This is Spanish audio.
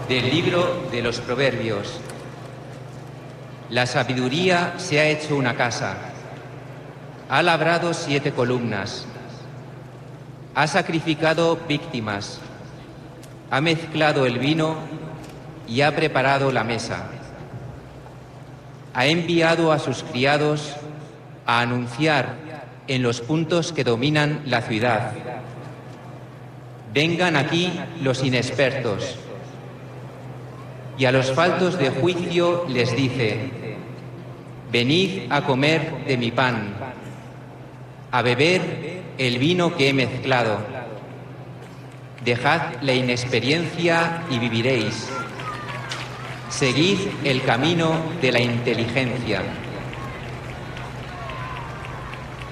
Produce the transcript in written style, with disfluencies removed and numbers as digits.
Del libro de los Proverbios. La sabiduría se ha hecho una casa, ha labrado 7 columnas, ha sacrificado víctimas, ha mezclado el vino y ha preparado la mesa. Ha enviado a sus criados a anunciar en los puntos que dominan la ciudad: vengan aquí los inexpertos. Y a los faltos de juicio les dice: venid a comer de mi pan, a beber el vino que he mezclado. Dejad la inexperiencia y viviréis. Seguid el camino de la inteligencia.